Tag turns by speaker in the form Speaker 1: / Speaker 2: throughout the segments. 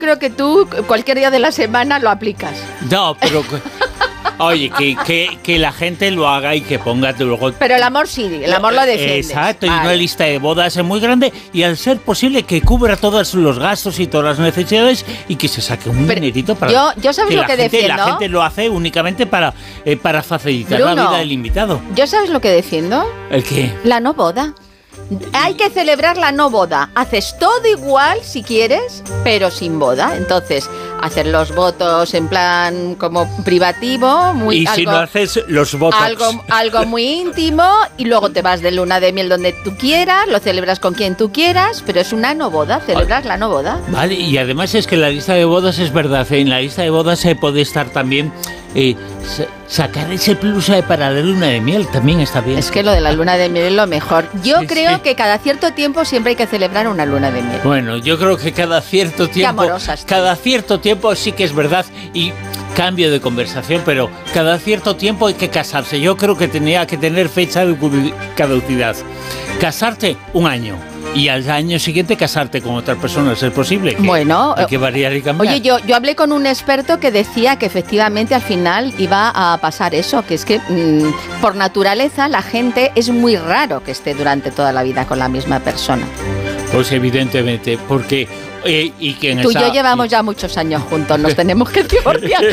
Speaker 1: creo que tú cualquier día de la semana lo aplicas.
Speaker 2: No, pero... Oye, que la gente lo haga y que ponga luego...
Speaker 1: Pero el amor sí, el amor lo defiendes.
Speaker 2: Exacto, y una lista de bodas es muy grande y al ser posible que cubra todos los gastos y todas las necesidades y que se saque un dinerito para...
Speaker 1: Yo sabes lo que defiendo.
Speaker 2: La gente lo hace únicamente para facilitar
Speaker 1: Bruno,
Speaker 2: la vida del invitado.
Speaker 1: ¿Yo sabes lo que defiendo?
Speaker 2: ¿El qué?
Speaker 1: La no boda. Hay que celebrar la no boda. Haces todo igual si quieres, pero sin boda. Entonces, hacer los votos en plan como privativo,
Speaker 2: y si no haces los votos,
Speaker 1: algo muy íntimo, y luego te vas de luna de miel donde tú quieras, lo celebras con quien tú quieras, pero es una no boda, celebras la no boda.
Speaker 2: Vale, y además es que la lista de bodas es verdad, en la lista de bodas se puede estar también sacar ese plus para la luna de miel, también está bien.
Speaker 1: Es que lo de la luna de miel es lo mejor. Yo creo que cada cierto tiempo siempre hay que celebrar una luna de miel.
Speaker 2: Bueno, yo creo que cada cierto tiempo, sí que es verdad, y cambio de conversación, pero cada cierto tiempo hay que casarse. Yo creo que tenía que tener fecha de caducidad. Casarte 1 año. Y al año siguiente casarte con otra persona, ¿es posible?
Speaker 1: Bueno,
Speaker 2: hay que variar y cambiar.
Speaker 1: Oye, yo hablé con un experto que decía que efectivamente al final iba a pasar eso, que es que por naturaleza la gente es muy raro que esté durante toda la vida con la misma persona.
Speaker 2: Pues evidentemente, porque...
Speaker 1: Tú y yo llevamos ya muchos años juntos, nos tenemos que divorciar.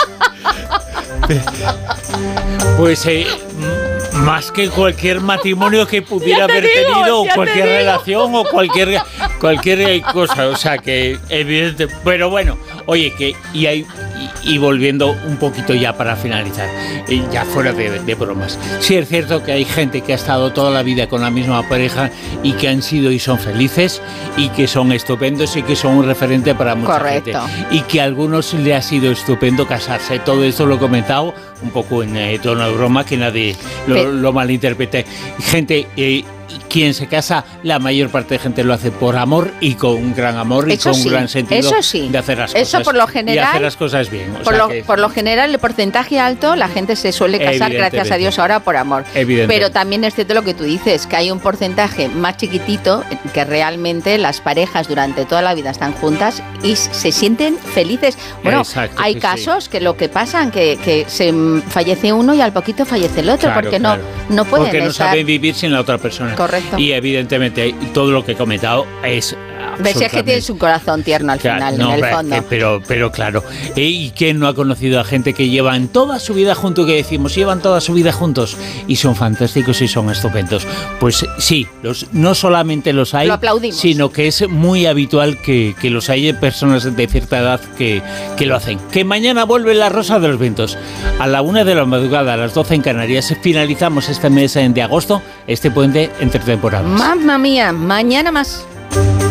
Speaker 2: Pues... más que cualquier matrimonio que pudiera haber tenido, o cualquier relación, o cualquier cosa, o sea que evidente. Pero bueno, oye, que y volviendo un poquito ya para finalizar, ya fuera de bromas, sí es cierto que hay gente que ha estado toda la vida con la misma pareja y que han sido y son felices y que son estupendos y que son un referente para mucha gente, y que a algunos le ha sido estupendo casarse. Todo esto lo he comentado un poco en tono de broma, que nadie lo malinterprete. Gente, quien se casa, la mayor parte de gente lo hace por amor y con un gran amor, y con un gran sentido de hacer las cosas.
Speaker 1: Eso por lo general,
Speaker 2: y hacer las cosas bien.
Speaker 1: Por lo general, el porcentaje alto, la gente se suele casar, gracias a Dios, ahora por amor. Pero también es cierto lo que tú dices, que hay un porcentaje más chiquitito que realmente las parejas durante toda la vida están juntas y se sienten felices. Bueno, hay casos que lo que pasan, que se fallece uno y al poquito fallece el otro, porque no pueden
Speaker 2: porque no saben vivir sin la otra persona.
Speaker 1: Correcto.
Speaker 2: Y evidentemente todo lo que he comentado es...
Speaker 1: Ves, es que tienes un corazón tierno al final, en el fondo.
Speaker 2: Pero claro, ¿y quién no ha conocido a gente que llevan toda su vida juntos, que decimos, llevan toda su vida juntos y son fantásticos y son estupendos? Pues sí, no solamente los hay, sino que es muy habitual que los hay personas de cierta edad que lo hacen. Que mañana vuelve la Rosa de los Vientos. A la 1 de la madrugada, a las 12 en Canarias, finalizamos este mes de agosto, este puente entre temporadas.
Speaker 1: Mamma mía, mañana más.